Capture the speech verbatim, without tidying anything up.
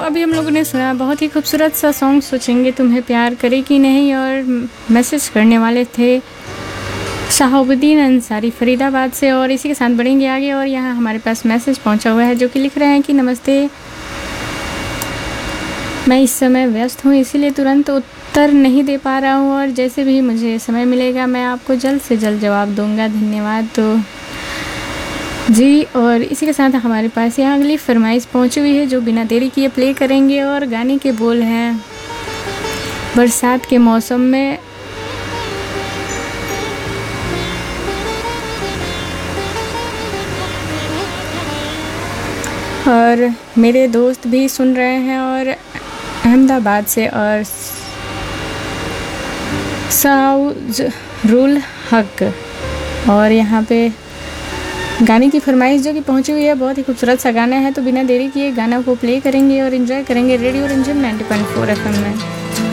अभी हम लोगों ने सुना बहुत ही खूबसूरत सा सॉन्ग सोचेंगे तुम्हें प्यार करे कि नहीं, और मैसेज करने वाले थे शहाबुद्दीन अंसारी फरीदाबाद से। और इसी के साथ बढ़ेंगे आगे, और यहाँ हमारे पास मैसेज पहुँचा हुआ है जो कि लिख रहे हैं कि नमस्ते, मैं इस समय व्यस्त हूँ इसीलिए तुरंत उत्तर नहीं दे पा रहा हूँ, और जैसे भी मुझे समय मिलेगा मैं आपको जल्द से जल्द जवाब दूंगा, धन्यवाद। तो जी, और इसी के साथ हमारे पास यहाँ अगली फरमाइश पहुँची हुई है जो बिना देरी किए प्ले करेंगे, और गाने के बोल हैं बरसात के मौसम में और मेरे दोस्त भी सुन रहे हैं और अहमदाबाद से, और साउजरुल हक, और यहाँ पे गाने की फरमाइश जो कि पहुंची हुई है, बहुत ही खूबसूरत सा गाना है। तो बिना देरी किए गाना को प्ले करेंगे और एंजॉय करेंगे radio Ranjan ninety point four F M में।